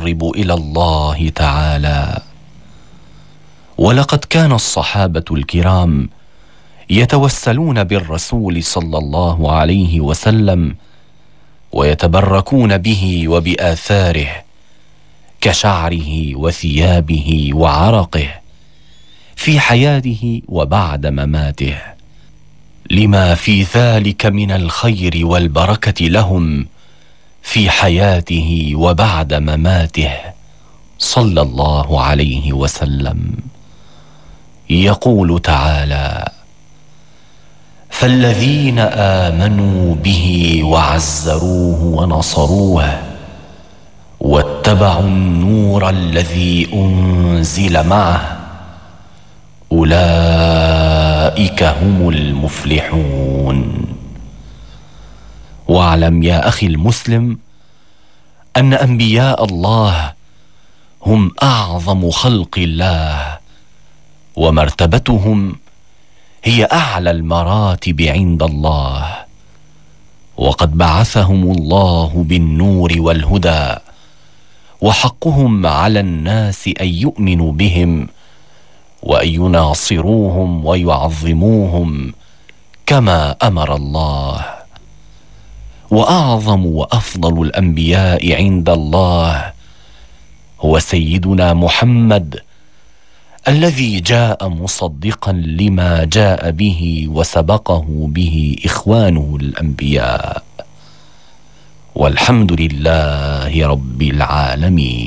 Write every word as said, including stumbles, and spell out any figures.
يقرب إلى الله تعالى. ولقد كان الصحابة الكرام يتوسلون بالرسول صلى الله عليه وسلم ويتبركون به وبآثاره كشعره وثيابه وعرقه في حياته وبعد مماته، لما في ذلك من الخير والبركة لهم في حياته وبعد مماته صلى الله عليه وسلم. يقول تعالى: فالذين آمنوا به وعزروه ونصروه واتبعوا النور الذي أنزل معه أولئك هم المفلحون. واعلم يا أخي المسلم أن أنبياء الله هم أعظم خلق الله، ومرتبتهم هي أعلى المراتب عند الله، وقد بعثهم الله بالنور والهدى، وحقهم على الناس أن يؤمنوا بهم وأن يناصروهم ويعظموهم كما أمر الله. وأعظم وأفضل الأنبياء عند الله هو سيدنا محمد الذي جاء مصدقا لما جاء به وسبقه به إخوانه الأنبياء. والحمد لله رب العالمين.